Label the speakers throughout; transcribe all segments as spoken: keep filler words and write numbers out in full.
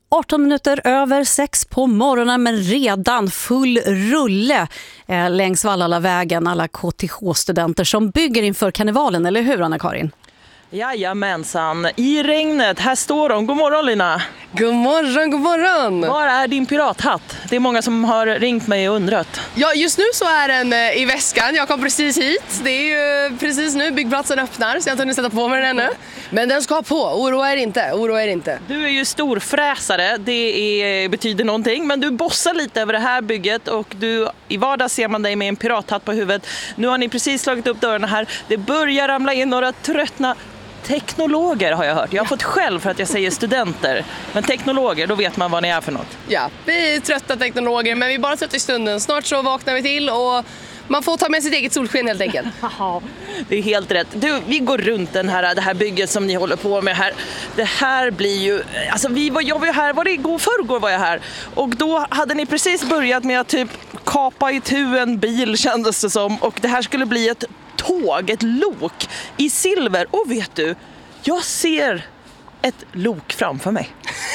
Speaker 1: arton minuter över sex på morgonen, men redan full rulle eh, längs Vallalavägen, alla K T H-studenter som bygger inför karnevalen, eller hur Anna-Karin?
Speaker 2: Jajamensan, i regnet, här står de. God morgon Lina.
Speaker 3: God morgon, god morgon.
Speaker 2: Var är din pirathatt? Det är många som har ringt mig och undrat.
Speaker 3: Ja, just nu så är den i väskan. Jag kom precis hit. Det är ju precis nu byggplatsen öppnar, så jag har inte hunnit sätta på mig den ännu. Men den ska på, oroa er inte, oroa er inte.
Speaker 2: Du är ju storfräsare, det är, betyder någonting. Men du bossar lite över det här bygget och du, i vardag ser man dig med en pirathatt på huvudet. Nu har ni precis slagit upp dörrarna här. Det börjar ramla in några tröttna teknologer har jag hört. Jag har fått själv för att jag säger studenter. Men teknologer, då vet man vad ni är för något.
Speaker 3: Ja, vi är trötta teknologer, men vi är bara trötta i stunden. Snart så vaknar vi till och man får ta med sitt eget solsken helt enkelt.
Speaker 2: Det är helt rätt. Du, vi går runt den här, det här bygget som ni håller på med här. Det här blir ju... Alltså vi var, jag var ju här, var det igår, förrgår var jag här. Och då hade ni precis börjat med att typ kapa itu en bil, kändes det som. Och det här skulle bli ett tåg, ett lok i silver. Och vet du, jag ser ett lok framför mig.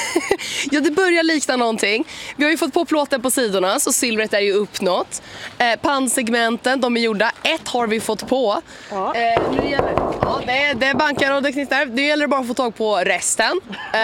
Speaker 3: Ja, det börjar likna någonting. Vi har ju fått på plåten på sidorna, så silvret är ju uppnått. Eh, Pannsegmenten, de är gjorda. Ett har vi fått på. Ja. Eh, nu gäller, ja, det, det är bankar och det knistrar. Nu gäller det bara att få tag på resten.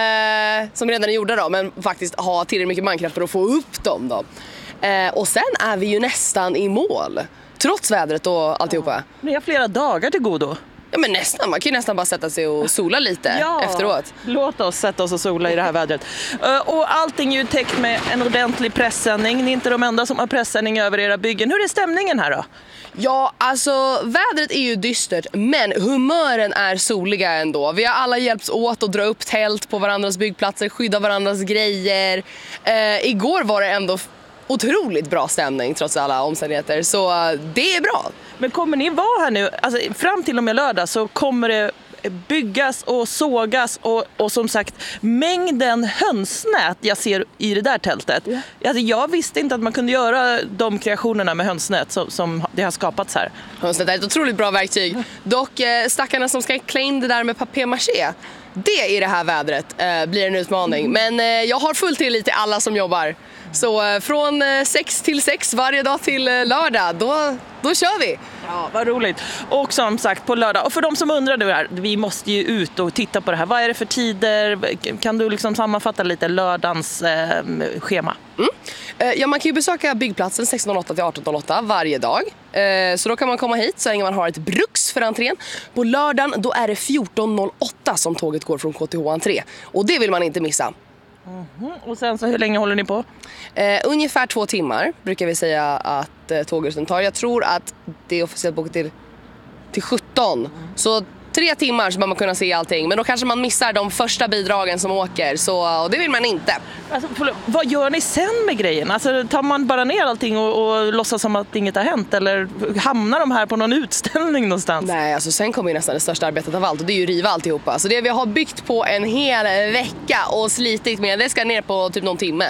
Speaker 3: Eh, som redan är gjorda då, men faktiskt ha tillräckligt mycket mankraft för att få upp dem då. Eh, och sen är vi ju nästan i mål. Trots vädret och alltihopa.
Speaker 2: Ja. Ni har flera dagar till godo.
Speaker 3: Ja, men nästan. Man kan ju nästan bara sätta sig och sola lite
Speaker 2: ja,
Speaker 3: efteråt.
Speaker 2: Låt oss sätta oss och sola i det här vädret. Och allting är ju täckt med en ordentlig pressändning. Ni är inte de enda som har pressändning över era byggen. Hur är stämningen här då?
Speaker 3: Ja, alltså vädret är ju dystert, men humören är soliga ändå. Vi har alla hjälpts åt att dra upp tält på varandras byggplatser, skydda varandras grejer. Eh, igår var det ändå otroligt bra stämning trots alla omständigheter, så det är bra.
Speaker 2: Men kommer ni vara här nu, alltså fram till och med lördag så kommer det byggas och sågas och, och som sagt mängden hönsnät jag ser i det där tältet. Yeah. Alltså, jag visste inte att man kunde göra de kreationerna med hönsnät som, som det har skapats här.
Speaker 3: Hönsnät är ett otroligt bra verktyg. Dock eh, stackarna som ska klä in det där med papier-maché, det i det här vädret eh, blir en utmaning. Men eh, jag har full tillit till alla som jobbar. Så eh, från eh, sex till sex varje dag till eh, lördag, då, då kör vi.
Speaker 2: Ja, vad roligt. Och som sagt på lördag. Och för de som undrar nu här, vi måste ju ut och titta på det här. Vad är det för tider? Kan du liksom sammanfatta lite lördagens eh, schema?
Speaker 3: Mm. Eh, ja, man kan ju besöka byggplatsen sexton noll åtta till arton noll åtta varje dag. Eh, så då kan man komma hit så länge man har ett brux för entrén. På lördagen då är det fjorton noll åtta som tåget går från K T H entré. Och det vill man inte missa.
Speaker 2: Mm-hmm. Och sen så hur länge håller ni på?
Speaker 3: Eh, ungefär två timmar brukar vi säga att eh, tågrutten tar. Jag tror att det är officiellt bokat till, till sjutton. Mm. Så tre timmar så man kunna se allting. Men då kanske man missar de första bidragen som åker. Så och det vill man inte.
Speaker 2: Alltså, förlåt, vad gör ni sen med grejen? Alltså, tar man bara ner allting och, och låtsas som att inget har hänt? Eller hamnar de här på någon utställning någonstans?
Speaker 3: Nej, alltså sen kommer ju nästan det största arbetet av allt. Och det är ju riva alltihopa. Så det vi har byggt på en hel vecka och slitit med, det ska ner på typ någon timme.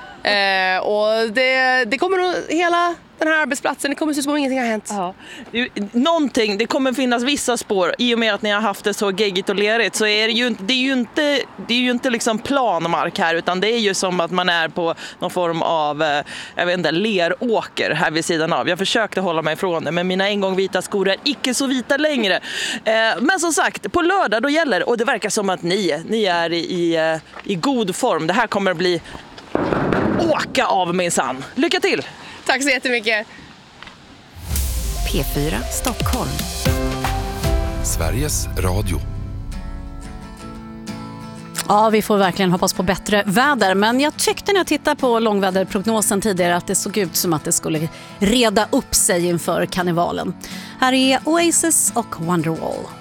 Speaker 3: eh, och det, det kommer nog hela den här arbetsplatsen, det kommer se ut som om ingenting har hänt.
Speaker 2: Ja. Någonting, det kommer finnas vissa spår i och med att ni har haft det så geggigt och lerigt, så är det ju, det är ju inte, det är ju inte liksom planmark här, utan det är ju som att man är på någon form av jag vet inte, leråker här vid sidan av. Jag försökte hålla mig ifrån det, men mina en gång vita skor är icke så vita längre. Men som sagt, på lördag då gäller, och det verkar som att ni, ni är i, i god form. Det här kommer att bli åka av minsann. Lycka till!
Speaker 3: Tack så jättemycket.
Speaker 1: P fyra Stockholm.
Speaker 4: Sveriges Radio.
Speaker 1: Ja, vi får verkligen hoppas på bättre väder. Men jag tyckte när jag tittade på långväderprognosen tidigare att det såg ut som att det skulle reda upp sig inför karnevalen. Här är Oasis och Wonderwall.